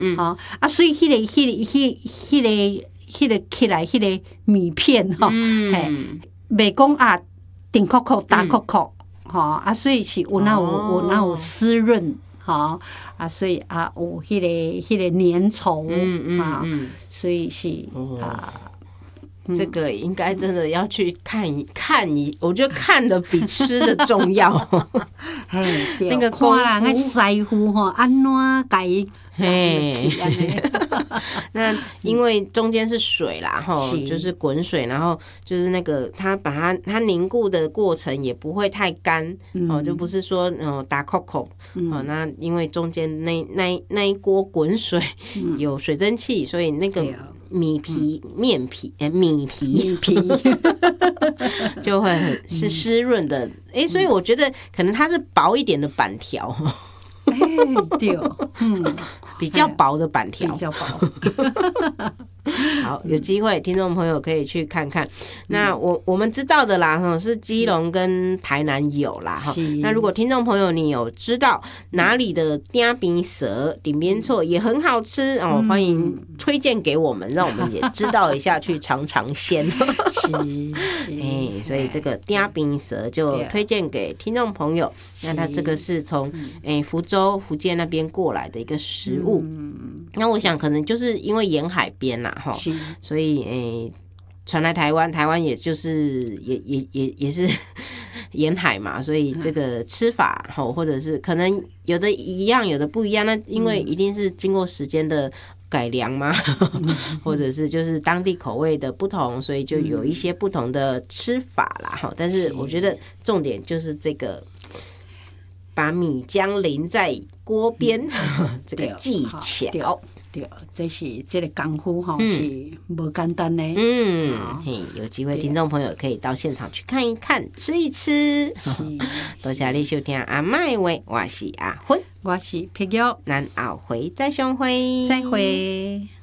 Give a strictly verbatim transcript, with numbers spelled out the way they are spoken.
嗯，好、哦、啊，所以迄、那个、迄、那个、迄、迄个、迄个起来，迄个米片吼，嗯，嘿，袂讲啊，顶壳壳、大壳壳，吼、嗯、啊，所以是有那有、哦、有那有湿润，吼啊，所以啊有迄、那个、迄、那个粘稠，嗯嗯啊，所以是、哦、啊。 这个应该真的要去看一看一，我觉得看的比吃的重要。 嘿，那个功夫，那师傅吼，安怎改？嘿， 那因为中间是水啦，哈，就是滚水，然后就是那个它把它它凝固的过程也不会太干，哦，就不是说哦打扣扣，哦，那因为中间那那那一锅滚水有水蒸气，所以那个。米皮、嗯、面皮、欸、米皮、米皮就会很是湿润的，哎、欸，所以我觉得可能它是薄一点的板条， 哎、欸，对，嗯， 比较薄的板条， 比较薄。 好，有机会听众朋友可以去看看。那我我们知道的啦，是基隆跟台南有啦，哈。那如果听众朋友你有知道哪里的鼎边蛇、鼎边趖也很好吃哦，欢迎推荐给我们，让我们也知道一下，去尝尝鲜。 是， 哎、欸，所以这个鼎边蛇就推荐给听众朋友。那它这个是从哎、欸、福州、福建那边过来的一个食物。嗯、那我想可能就是因为沿海边啦。所以诶，传来台湾，台湾也就是也也也也是沿海嘛，所以这个吃法吼，或者是可能有的一样，有的不一样。那因为一定是经过时间的改良嘛，嗯、或者是就是当地口味的不同，所以就有一些不同的吃法啦。哈，但是我觉得重点就是这个。把米浆淋在锅边，嗯、这个技巧， 对，这是这个功夫哈、嗯、是不简单的。 嗯，嘿，有机会听众朋友可以到现场去看一看，吃一吃。多谢你收听阿麦话，我是阿芬， 我是皮玉， 咱后回再相会， 再会。